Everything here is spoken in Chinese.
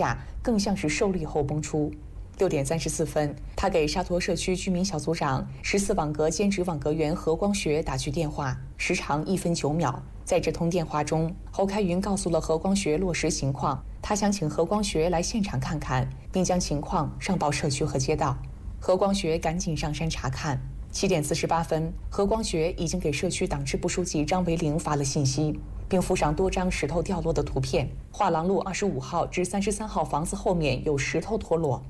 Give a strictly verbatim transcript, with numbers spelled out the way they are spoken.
下，更像是受力后崩出。六点三十四分，他给沙陀社区居民小组长、十四网格兼职网格员何光学打去电话，时长一分九秒。在这通电话中，侯开云告诉了何光学落实情况，他想请何光学来现场看看，并将情况上报社区和街道。何光学赶紧上山查看。七点四十八分，何光学已经给社区党支部书记张维龄发了信息，并附上多张石头掉落的图片。画廊路二十五号至三十三号房子后面有石头脱落。